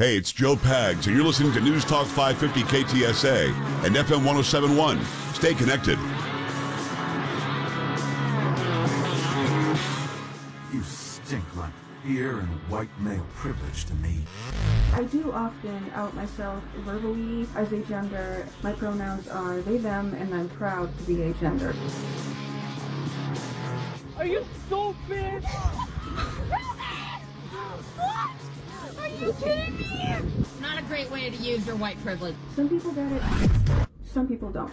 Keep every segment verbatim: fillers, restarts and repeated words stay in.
Hey, it's Joe Pags, and you're listening to News Talk five fifty K T S A and F M one oh seven point one. Stay connected. You stink like fear and white male privilege to me. I do often out myself verbally as a gender. My pronouns are they, them, and I'm proud to be a gender. Are you stupid? Are you kidding me? Not a great way to use your white privilege. Some people get it, some people don't.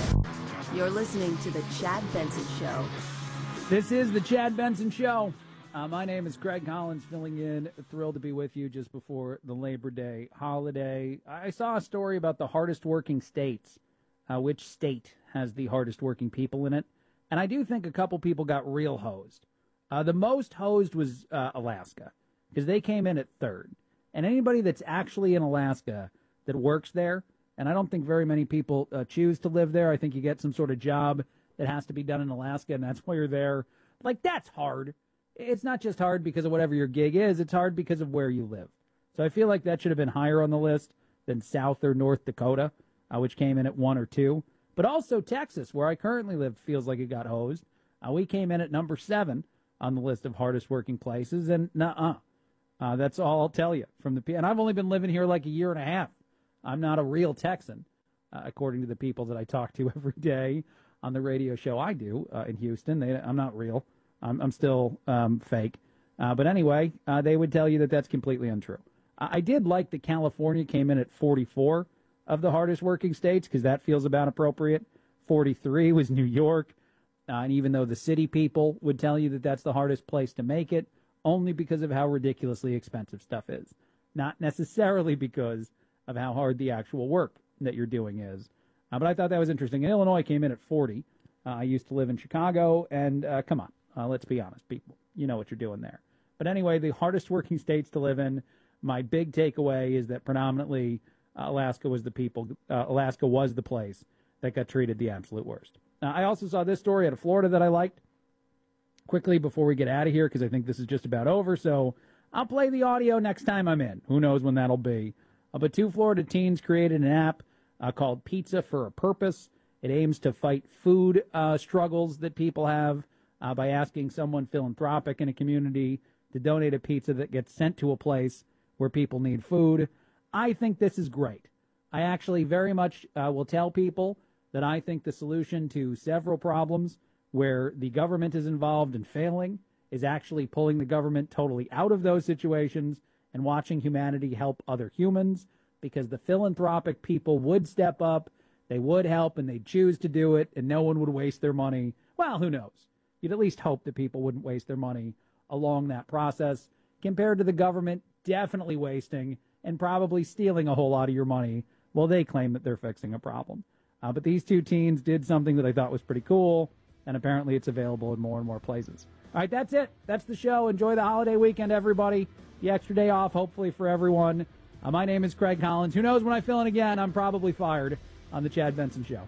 You're listening to The Chad Benson Show. This is The Chad Benson Show. Uh, my name is Craig Collins, filling in. Thrilled to be with you just before the Labor Day holiday. I saw a story about the hardest working states, uh, which state has the hardest working people in it. And I do think a couple people got real hosed. Uh, the most hosed was uh, Alaska, because they came in at third. And anybody that's actually in Alaska that works there, and I don't think very many people uh, choose to live there. I think you get some sort of job that has to be done in Alaska, and that's why you're there. Like, that's hard. It's not just hard because of whatever your gig is. It's hard because of where you live. So I feel like that should have been higher on the list than South or North Dakota, uh, which came in at one or two. But also Texas, where I currently live, feels like it got hosed. Uh, we came in at number seven on the list of hardest working places, and nuh-uh. Uh, that's all I'll tell you from the. And I've only been living here like a year and a half. I'm not a real Texan, uh, according to the people that I talk to every day on the radio show I do uh, in Houston. They, I'm not real. I'm, I'm still um, fake. Uh, but anyway, uh, they would tell you that that's completely untrue. I, I did like that California came in at forty-four of the hardest working states, because that feels about appropriate. forty-three was New York. Uh, and even though the city people would tell you that that's the hardest place to make it, only because of how ridiculously expensive stuff is, not necessarily because of how hard the actual work that you're doing is. Uh, but I thought that was interesting. And Illinois came in at forty. Uh, I used to live in Chicago, and uh, come on, uh, let's be honest, people. You know what you're doing there. But anyway, the hardest working states to live in, my big takeaway is that predominantly uh, Alaska was the people, uh, Alaska was the place that got treated the absolute worst. Uh, I also saw this story out of Florida that I liked. Quickly before we get out of here, because I think this is just about over, so I'll play the audio next time I'm in. Who knows when that'll be. Uh, but two Florida teens created an app uh, called Pizza for a Purpose. It aims to fight food uh, struggles that people have uh, by asking someone philanthropic in a community to donate a pizza that gets sent to a place where people need food. I think this is great. I actually very much uh, will tell people that I think the solution to several problems where the government is involved and failing is actually pulling the government totally out of those situations and watching humanity help other humans, because the philanthropic people would step up, they would help, and they'd choose to do it, and no one would waste their money. Well, who knows? You'd at least hope that people wouldn't waste their money along that process, compared to the government definitely wasting and probably stealing a whole lot of your money while they claim that they're fixing a problem. Uh, but these two teens did something that I thought was pretty cool, and apparently it's available in more and more places. All right, that's it. That's the show. Enjoy the holiday weekend, everybody. The extra day off, hopefully, for everyone. Uh, my name is Craig Collins. Who knows when I fill in again? I'm probably fired on The Chad Benson Show.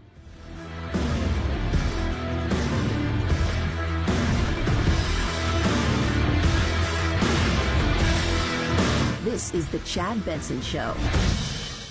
This is The Chad Benson Show.